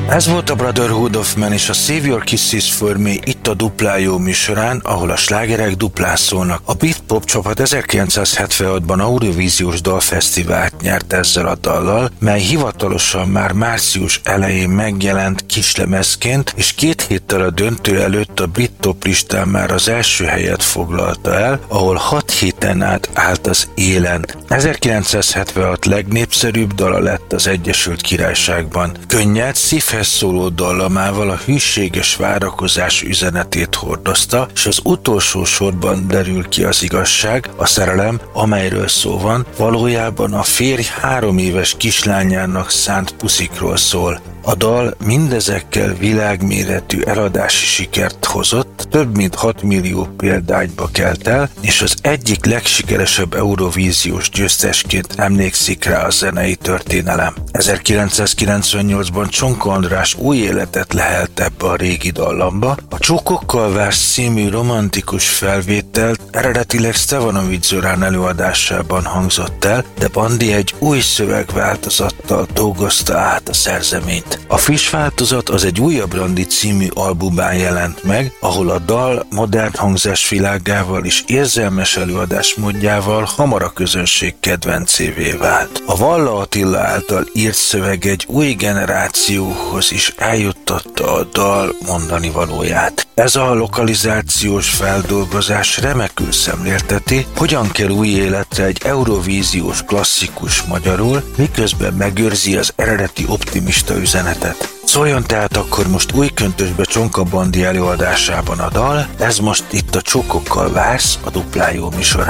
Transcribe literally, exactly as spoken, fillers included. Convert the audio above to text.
Ez volt a Brotherhood of Man és a Save Your Kisses for Me itt a Duplán Jó műsorán, ahol a slágerek duplán szólnak. A Britpop csapat ezerkilencszázhetvenhatban Eurovíziós Dalfesztivált nyert ezzel a dallal, mely hivatalosan már március elején megjelent kislemezként, és két héttel a döntő előtt a brit top listán már az első helyet foglalta el, ahol hat héten át állt az élen. ezerkilencszázhetvenhat legnépszerűbb dala lett az Egyesült Királyságban. Könnyed, szívhez szóló dallamával a hűséges várakozás üzenetét hordozta, és az utolsó sorban derül ki az igazság, a szerelem, amelyről szó van, valójában a férj három éves kislányának szánt puszikról szól. A dal mindezekkel világméretű eladási sikert hozott, több mint hat millió példányba kelt el, és az egyik legsikeresebb eurovíziós győztesként emlékszik rá a zenei történelem. ezerkilencszázkilencvennyolcban Csonka András új életet lehelt ebbe a régi dallamba. A Csókokkal vársz című romantikus felvételt eredetileg Stevanovics Zorán előadásában hangzott el, de Bandi egy új szövegváltozattal dolgozta át a szerzeményt. A friss változat az egy újabb Randi című albumán jelent meg, ahol a dal modern hangzásvilágával és érzelmes előadásmódjával hamar a közönség kedvencévé vált. A Valla Attila által írt szöveg egy új generációhoz is eljuttatta a dal mondani valóját. Ez a lokalizációs feldolgozás remekül szemlélteti, hogyan kell új életre egy eurovíziós klasszikus magyarul, miközben megőrzi az eredeti optimista üzenetet. Szóljon tehát akkor most új köntösbe Csonka Bandi előadásában a dal, ez most itt a Csókokkal vársz a Duplán Jó műsorán.